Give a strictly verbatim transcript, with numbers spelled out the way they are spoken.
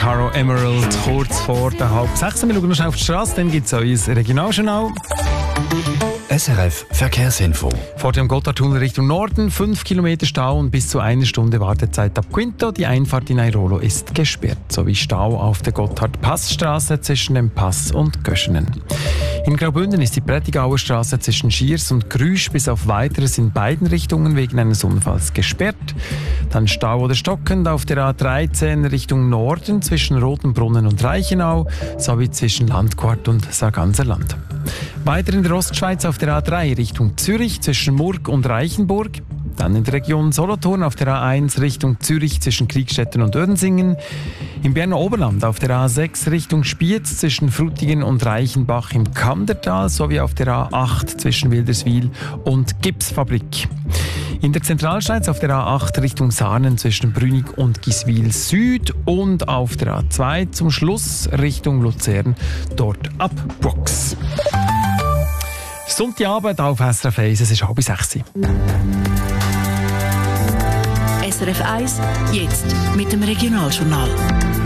Caro Emerald, kurz vor der halb sechs. Wir schauen noch schnell auf die Straße, dann gibt es unser Regionaljournal. S R F Verkehrsinfo. Vor dem Gotthardtunnel Richtung Norden, fünf Kilometer Stau und bis zu einer Stunde Wartezeit ab Quinto. Die Einfahrt in Airolo ist gesperrt, sowie Stau auf der Gotthard-Passstraße zwischen dem Pass und Göschenen. In Graubünden ist die Prättigauer Straße zwischen Schiers und Grüsch bis auf Weiteres in beiden Richtungen wegen eines Unfalls gesperrt. Dann Stau oder stockend auf der A dreizehn Richtung Norden zwischen Rotenbrunnen und Reichenau sowie zwischen Landquart und Sarganserland. Weiter in der Ostschweiz auf der A drei Richtung Zürich zwischen Murg und Reichenburg. Dann in der Region Solothurn auf der A eins Richtung Zürich zwischen Kriegstetten und Ödensingen. Im Berner Oberland auf der A sechs Richtung Spiez zwischen Frutigen und Reichenbach im Kandertal sowie auf der A acht zwischen Wilderswil und Gipsfabrik. In der Zentralschweiz auf der A acht Richtung Saanen zwischen Brünig und Giswil Süd und auf der A zwei zum Schluss Richtung Luzern, dort ab Brooks. Sonntagabend auf S R F eins, es ist halb sechs. S R F eins, jetzt mit dem Regionaljournal.